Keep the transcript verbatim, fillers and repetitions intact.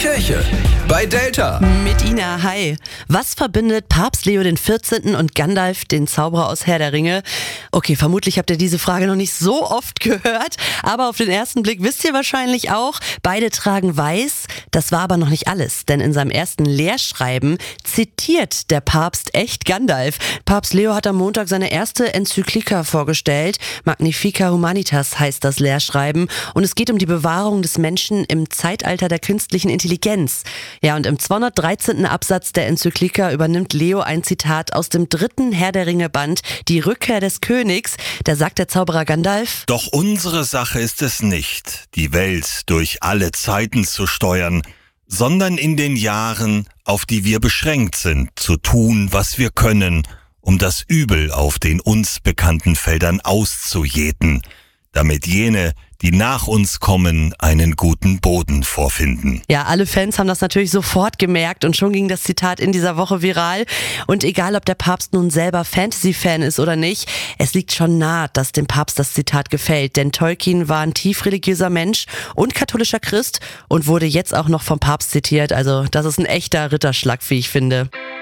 Kirche bei Delta. Mit Ina, hi. Was verbindet Papst Leo der vierzehnte. und Gandalf, den Zauberer aus Herr der Ringe? Okay, vermutlich habt ihr diese Frage noch nicht so oft gehört, aber auf den ersten Blick wisst ihr wahrscheinlich auch, beide tragen weiß. Das war aber noch nicht alles, denn in seinem ersten Lehrschreiben zitiert der Papst echt Gandalf. Papst Leo hat am Montag seine erste Enzyklika vorgestellt. Magnifica Humanitas heißt das Lehrschreiben und es geht um die Bewahrung des Menschen im Zeitalter der künstlichen Intelligenz. Ja, und im zweihundertdreizehnten. Absatz der Enzyklika übernimmt Leo ein Zitat aus dem dritten Herr der Ringe Band, Die Rückkehr des Königs. Da sagt der Zauberer Gandalf: Doch unsere Sache ist es nicht, die Welt durch alle Zeiten zu steuern, sondern in den Jahren, auf die wir beschränkt sind, zu tun, was wir können, um das Übel auf den uns bekannten Feldern auszujäten, damit jene, die nach uns kommen, einen guten Boden vorfinden. Ja, alle Fans haben das natürlich sofort gemerkt und schon ging das Zitat in dieser Woche viral. Und egal, ob der Papst nun selber Fantasy-Fan ist oder nicht, es liegt schon nahe, dass dem Papst das Zitat gefällt. Denn Tolkien war ein tief religiöser Mensch und katholischer Christ und wurde jetzt auch noch vom Papst zitiert. Also das ist ein echter Ritterschlag, wie ich finde.